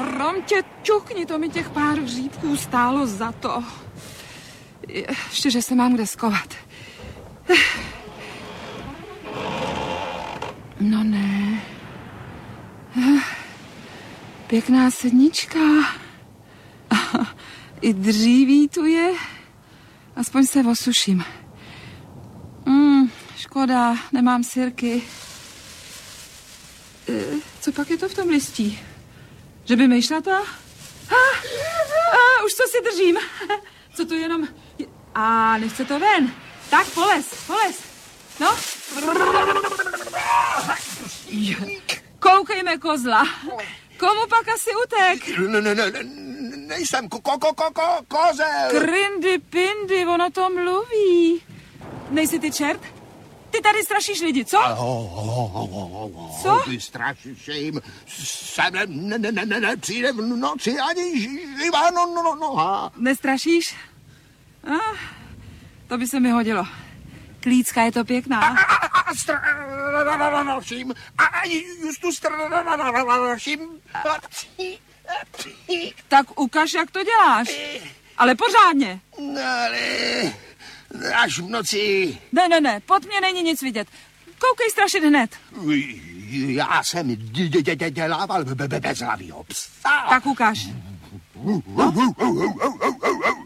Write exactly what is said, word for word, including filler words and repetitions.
Hrom tě ťukni, to mi těch pár hříbků stálo za to. Ještě, že se mám kde skovat. No ne. Pěkná sednička. I dříví tu je. Aspoň se osuším. Mm, škoda, nemám sirky. E, co pak je to v tom listí? Že by myšlata? A, a, už co si držím. Co to jenom... A nechce to ven. Tak polez, polez. No. Koukejme, kozla. Komu pak asi utek? Ne, ne, ne, nejsem ko, ko, ko, ko, kozel. Krindy, pindy, ono to mluví. Nejsi ty čert? Ty tady strašíš lidi, co? Co? Ty strašíš jim. Sem ne, ne, ne, ne, ne, přijde v noci ani živá no, no, noha. Nestrašíš? Ah, to by se mi hodilo. Klícka je to pěkná. A, a, a straším. A justu straším. Tak ukaž, jak to děláš. Ale pořádně. Ale až v noci. Ne, ne, ne, pod mě není nic vidět. Koukej strašit hned. Já jsem dělával bezhlavýho psa. Tak ukaž. No?